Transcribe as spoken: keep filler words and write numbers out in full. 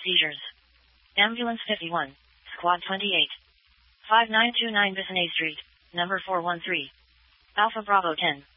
seizures. Ambulance fifty-one, Squad twenty-eight. five nine two nine Bissonnais Street, number four one three. Alpha Bravo ten.